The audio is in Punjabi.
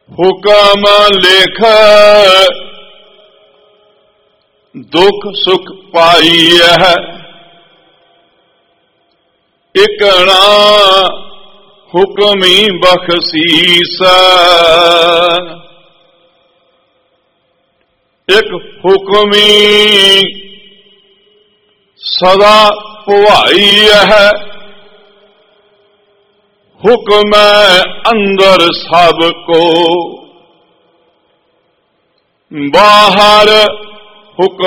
ਹੁਕਮ ਲਿਖ ਦੁਖ ਸੁਖ ਪਾਈਐ, ਇਕਣਾ ਹੁਕਮੀ ਬਖਸ਼ੀਸ। ਇੱਕ ਹੁਕਮੀ ਸਦਾ ਭਵਾਈ ਹੈ, ਹੁਕਮ ਅੰਦਰ ਸਭ ਕੋ, ਬਾਹਰ ਹੁਕਮ